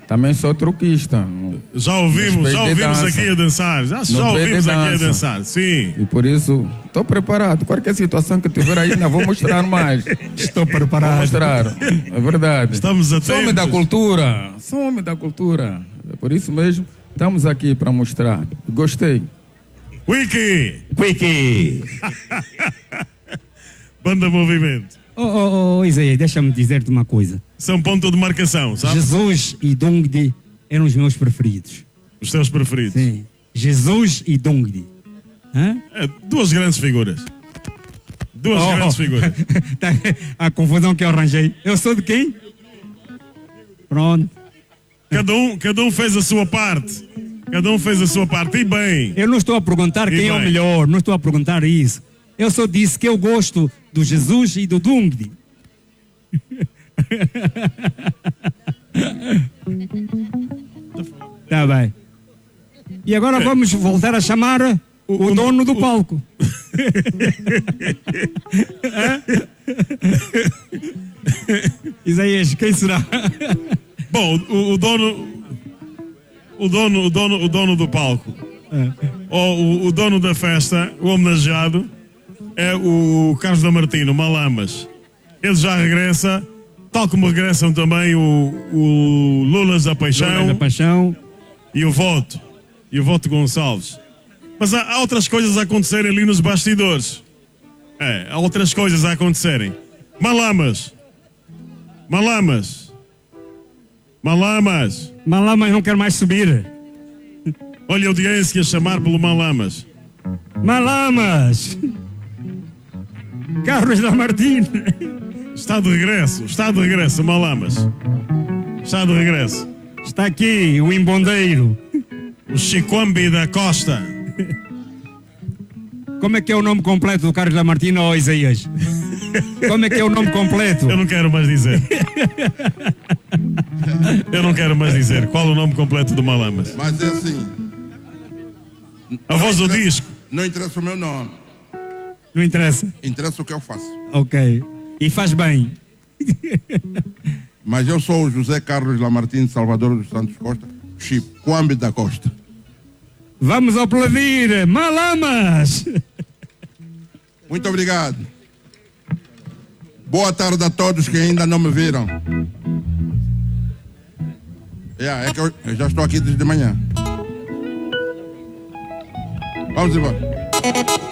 Também sou truquista. Já ouvimos aqui a dançar. Já ouvimos aqui a dançar, sim. E por isso, estou preparado. Qualquer situação que tiver aí, ainda vou mostrar mais. Estou preparado. Vou mostrar. É verdade. Estamos atentos. Sou homem da cultura. Sou homem da cultura. É por isso mesmo, estamos aqui para mostrar. Gostei. Wiki! Banda Movimento. Isaías, deixa-me dizer-te uma coisa. São ponto de marcação, sabe? Jesus e Dongdi eram os meus preferidos. Os teus preferidos? Sim. Jesus e Dongdi. Duas grandes figuras. Grandes figuras. A confusão que eu arranjei. Eu sou de quem? Pronto. Cada um fez a sua parte. E bem. Eu não estou a perguntar quem é o melhor. Não estou a perguntar isso. Eu só disse que eu gosto do Jesus e do Dongdi. Tá bem. E agora vamos voltar a chamar o dono do palco. Isaías, quem será? Bom, o dono do palco, ou o dono da festa, o homenageado, é o Carlos Lamartine, Malamas. Ele já regressa, tal como regressam também o Lulas da Paixão e o Voto Gonçalves. Mas há outras coisas a acontecerem ali nos bastidores. Há outras coisas a acontecerem. Malamas, não quer mais subir. Olha a audiência a chamar pelo Malamas. Carlos Lamartine. Está de regresso, Malamas. Está de regresso. Está aqui o Imbondeiro. O Chiquambi da Costa. Como é que é o nome completo do Carlos Lamartine ou Isaías? Como é que é o nome completo? Eu não quero mais dizer. Qual o nome completo do Malamas? Mas é assim. A voz do disco. Não interessa o meu nome. Não interessa? Interessa o que eu faço. Ok. E faz bem. Mas eu sou o José Carlos Lamartine Salvador dos Santos Costa, Chiquambi da Costa. Vamos aplaudir Malamas! Muito obrigado. Boa tarde a todos que ainda não me viram. É que eu já estou aqui desde manhã. Vamos embora.